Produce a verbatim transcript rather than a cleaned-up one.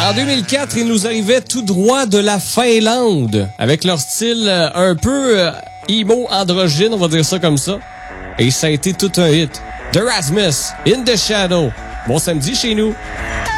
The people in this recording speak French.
En deux mille quatre, ils nous arrivaient tout droit de la Finlande, avec leur style euh, un peu euh, emo androgyne, on va dire ça comme ça. Et ça a été tout un hit. The Rasmus, In the Shadow. Bon samedi chez nous.